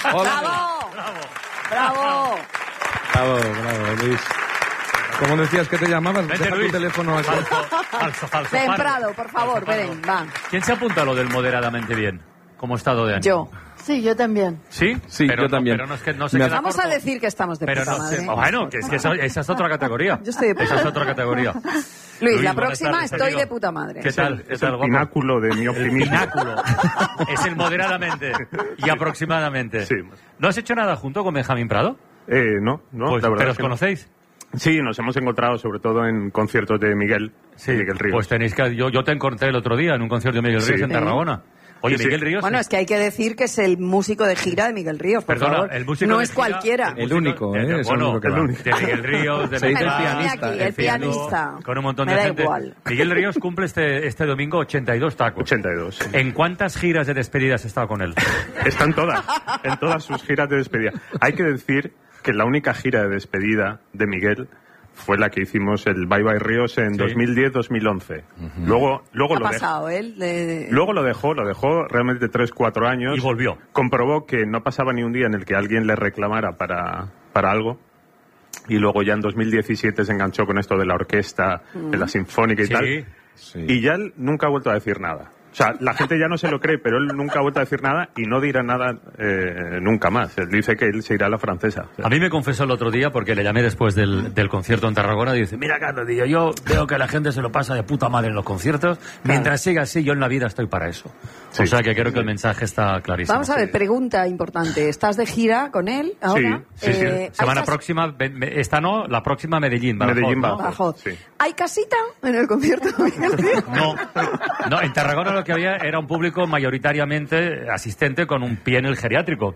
Bravo, Luis. ¿Cómo decías que te llamabas? Vente, Deja Luis. tu teléfono aquí. Falso. Ven, Prado, por favor, ven, va. ¿Quién se apunta a lo del moderadamente bien? ¿Cómo estado de ánimo? Yo. Sí, yo también. ¿Sí? Sí, pero yo también. Pero no es que no se queda Vamos corto. a decir que estamos de Pero puta no sé. madre. Bueno, que es que esa es otra categoría. Yo estoy de puta Esa es madre. otra categoría. Luis, la buenas próxima tardes, estoy amigo. de puta madre. ¿Qué tal? ¿Qué Es tal, el guapo? pináculo de mi optimismo. Pináculo. Es el moderadamente y aproximadamente. Sí. ¿No has hecho nada junto con Benjamín Prado? No, Pues, la verdad ¿pero es os que no. conocéis? Sí, nos hemos encontrado sobre todo en conciertos de Miguel Ríos. Pues tenéis que... Yo te encontré el otro día en un concierto de Miguel Ríos en Tarragona. Oye, Sí, sí. Miguel Ríos... Bueno, es que hay que decir que es el músico de gira de Miguel Ríos, por Perdona, favor. el músico no de es gira, cualquiera. El único, es el bueno, único que va. de Miguel Ríos, de Se dice el Metal, pianista, el pianista. con un montón Me de da gente. igual. Miguel Ríos cumple este domingo 82 tacos. 82. Sí. ¿En cuántas giras de despedida has estado con él? Están todas, en todas sus giras de despedida. Hay que decir que la única gira de despedida de Miguel fue la que hicimos el Bye Bye Ríos en Sí. 2010-2011. Luego ¿Qué lo ha dejó. pasado él? Luego lo dejó realmente 3-4 años. Y volvió. Comprobó que no pasaba ni un día en el que alguien le reclamara para algo. Y luego ya en 2017 se enganchó con esto de la orquesta, de la sinfónica y Sí. tal. Sí. Y ya él nunca ha vuelto a decir nada. O sea, la gente ya no se lo cree, pero él nunca ha vuelto a decir nada y no dirá nada nunca más. Él dice que él se irá a la francesa. O sea, A mí me confesó el otro día, porque le llamé después del concierto en Tarragona, y dice, mira, Carlos, tío, yo veo que la gente se lo pasa de puta madre en los conciertos. Mientras siga así, yo en la vida estoy para eso. Sí. O sea que creo que el mensaje está clarísimo. Vamos a ver, pregunta importante. ¿Estás de gira con él ahora? Sí. Semana ¿hay próxima, esta no, la próxima Medellín. Badajoz, Medellín, ¿no? Badajoz. Sí. ¿Hay casita en el concierto de Miguel Ríos? No, en Tarragona lo que había era un público mayoritariamente asistente con un pie en el geriátrico.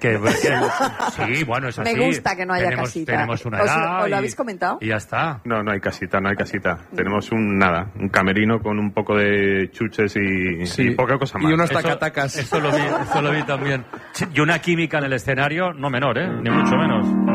Sí, bueno, es así. Me gusta que no haya tenemos, casita. Tenemos una ¿Os edad lo habéis comentado? Y ya está. No hay casita. Tenemos un camerino con un poco de chuches y poca cosa más. Y unos Eso- tacatacas. Eso lo vi también. Y una química en el escenario, no menor, ni mucho menos.